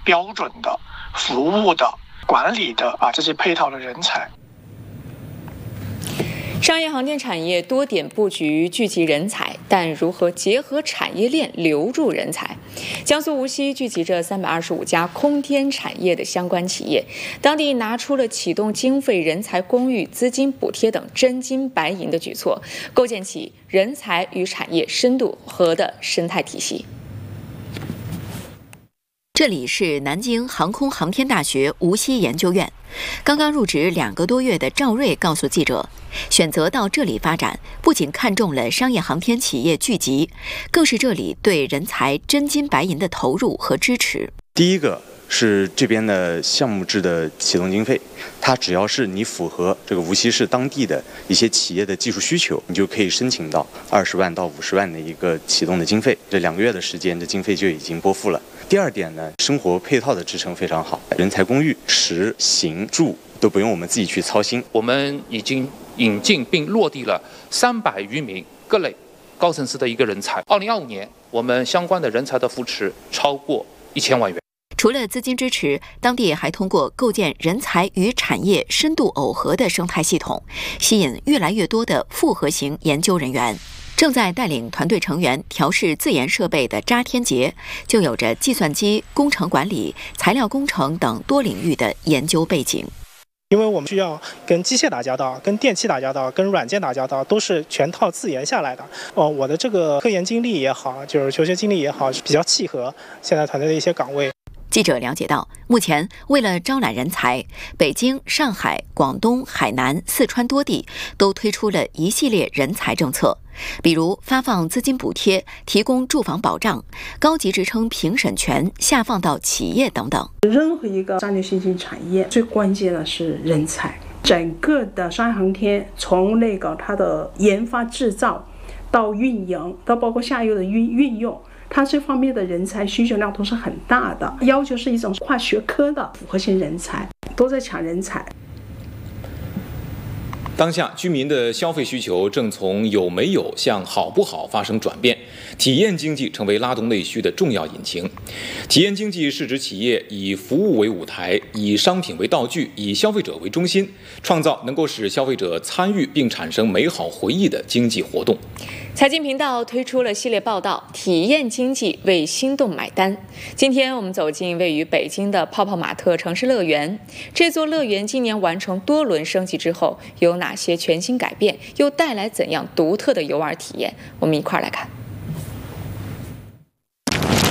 标准的服务的管理的这些配套的人才。 商业航天产业多点布局聚集人才，但如何结合产业链留住人才？江苏无锡聚集着325家空天产业的相关企业，当地拿出了启动经费、人才公寓、资金补贴等真金白银的举措，构建起人才与产业深度合的生态体系。 这里是南京航空航天大学无锡研究院。刚刚入职2个多月的赵瑞告诉记者，选择到这里发展，不仅看中了商业航天企业聚集，更是这里对人才真金白银的投入和支持。 第一个是这边的项目制的启动经费，它只要是你符合这个无锡市当地的一些企业的技术需求，你就可以申请到20万到50万的一个启动的经费。这2个月的时间，这经费就已经拨付了。第二点呢，生活配套的支撑非常好，人才公寓、食行住都不用我们自己去操心。 我们已经引进并落地了300余名各类高层次的一个人才。2025年，我们相关的人才的扶持超过1000万元。 除了资金支持，当地还通过构建人才与产业深度耦合的生态系统，吸引越来越多的复合型研究人员。正在带领团队成员调试自研设备的查天杰，就有着计算机、工程管理、材料工程等多领域的研究背景。 因为我们需要跟机械打交道、跟电气打交道、跟软件打交道，都是全套自研下来的。我的这个科研经历也好，就是求学经历也好，比较契合现在团队的一些岗位。 记者了解到，目前为了招揽人才，北京、上海、广东、海南、四川多地都推出了一系列人才政策，比如发放资金补贴、提供住房保障、高级职称评审权下放到企业等等。 任何一个战略新兴产业，最关键的是人才。整个的商业航天，从它的研发制造到运营，到包括下游的运用，它这方面的人才需求量都是很大的，要求是一种跨学科的复合型人才，都在抢人才。 当下居民的消费需求正从有没有向好不好发生转变，体验经济成为拉动内需的重要引擎。体验经济是指企业以服务为舞台，以商品为道具，以消费者为中心，创造能够使消费者参与并产生美好回忆的经济活动。 财经频道推出了系列报道，体验经济为心动买单。今天我们走进位于北京的泡泡玛特城市乐园。这座乐园今年完成多轮升级之后，有哪些全新改变，又带来怎样独特的游玩体验？我们一块儿来看。